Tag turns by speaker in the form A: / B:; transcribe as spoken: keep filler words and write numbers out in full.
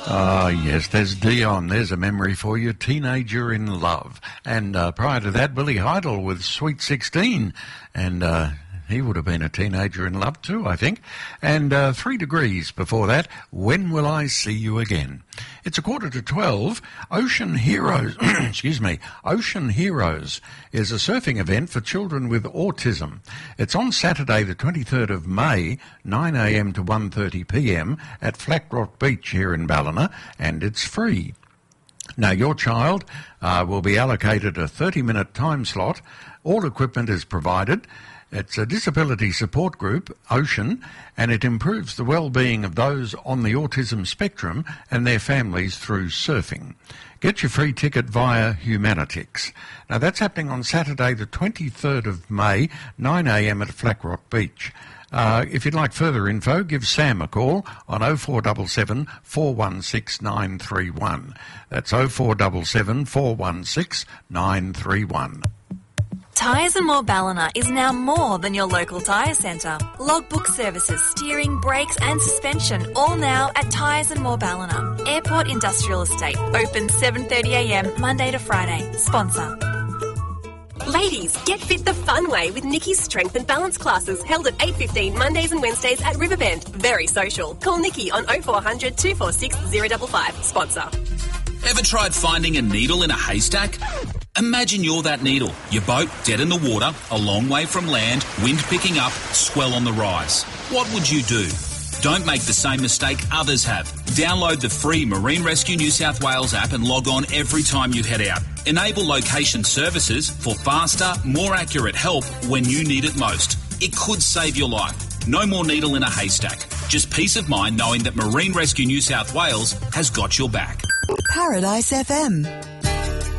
A: Oh, yes, there's Dion. There's a memory for you. Teenager in Love. And uh, prior to that, Billy Idol with Sweet sixteen. And uh, he would have been a teenager in love too, I think. And uh, Three Degrees before that, When Will I See You Again? It's a quarter to twelve. Ocean Heroes, excuse me, Ocean Heroes is a surfing event for children with autism. It's on Saturday the twenty-third of May, nine a m to one thirty p m at Flat Rock Beach here in Ballina, and it's free. Now, your child uh, will be allocated a thirty minute time slot. All equipment is provided. It's a disability support group, Ocean, and it improves the well-being of those on the autism spectrum and their families through surfing. Get your free ticket via Humanitix. Now, that's happening on Saturday the twenty-third of May, nine a m at Flat Rock Beach. Uh, if you'd like further info, give Sam a call on oh four seven seven, four one six, nine three one. That's oh four seven seven, four one six, nine three one.
B: Tyres and More Ballina is now more than your local tyre centre. Logbook services, steering, brakes and suspension, all now at Tyres and More Ballina. Airport Industrial Estate, open seven thirty a m Monday to Friday. Sponsor.
C: Ladies, get fit the fun way with Nikki's Strength and Balance classes held at eight fifteen Mondays and Wednesdays at Riverbend. Very social. Call Nikki on oh four hundred, two four six, oh five five. Sponsor.
D: Ever tried finding a needle in a haystack? Imagine you're that needle. Your boat dead in the water, a long way from land, wind picking up, swell on the rise. What would you do? Don't make the same mistake others have. Download the free Marine Rescue New South Wales app and log on every time you head out. Enable location services for faster, more accurate help when you need it most. It could save your life. No more needle in a haystack. Just peace of mind knowing that Marine Rescue New South Wales has got your back.
E: Paradise F M.